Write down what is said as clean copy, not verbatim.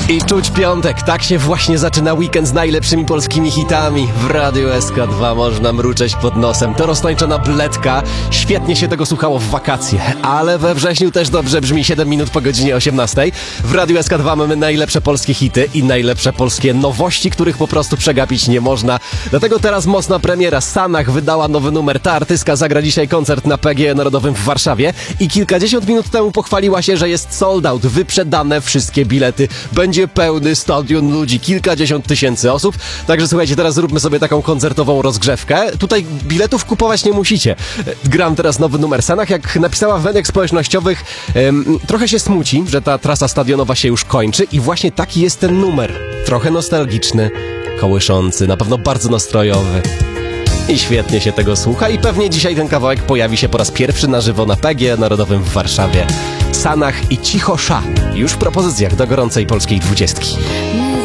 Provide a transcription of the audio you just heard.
I czuć piątek, tak się właśnie zaczyna weekend z najlepszymi polskimi hitami. W Radiu SK2 można mruczeć pod nosem. To roztańczona bledka. Świetnie się tego słuchało w wakacje, ale we wrześniu też dobrze brzmi 7 minut po godzinie 18. W Radiu SK2 mamy najlepsze polskie hity i najlepsze polskie nowości, których po prostu przegapić nie można. Dlatego teraz mocna premiera. Sanach wydała nowy numer. Ta artystka zagra dzisiaj koncert na PGE Narodowym w Warszawie i kilkadziesiąt minut temu pochwaliła się, że jest sold out, wyprzedane wszystkie bilety. Będzie pełny stadion ludzi, kilkadziesiąt tysięcy osób. Także słuchajcie, teraz zróbmy sobie taką koncertową rozgrzewkę. Tutaj biletów kupować nie musicie. Gram teraz nowy numer. Sanach, jak napisała w mediach społecznościowych, trochę się smuci, że ta trasa stadionowa się już kończy i właśnie taki jest ten numer. Trochę nostalgiczny, kołyszący, na pewno bardzo nastrojowy. I świetnie się tego słucha i pewnie dzisiaj ten kawałek pojawi się po raz pierwszy na żywo na PGE Narodowym w Warszawie. Sanach i Cicho Sza już w propozycjach do gorącej polskiej 20.